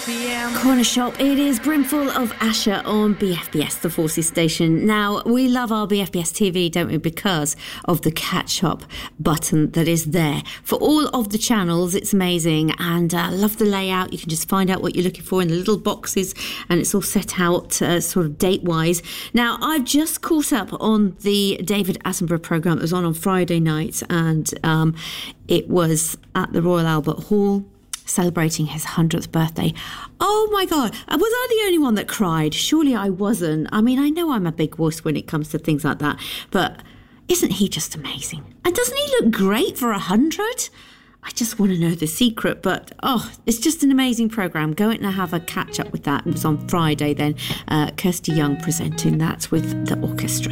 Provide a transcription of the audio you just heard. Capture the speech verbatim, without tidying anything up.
Corner Shop, it is brimful of Asher on B F B S, the Forces station. Now, we love our B F B S T V, don't we, because of the catch-up button that is there. For all of the channels, it's amazing, and I uh, love the layout. You can just find out what you're looking for in the little boxes, and it's all set out uh, sort of date-wise. Now, I've just caught up on the David Attenborough programme that was on on Friday night, and um, it was at the Royal Albert Hall, celebrating his hundredth birthday. Oh my God, was I the only one that cried? Surely I wasn't. I mean, I know I'm a big wuss when it comes to things like that, but isn't he just amazing? And doesn't he look great for a hundred? I just want to know the secret, but oh, it's just an amazing programme. Go and have a catch up with that. It was on Friday then. Uh, Kirsty Young presenting that with the orchestra.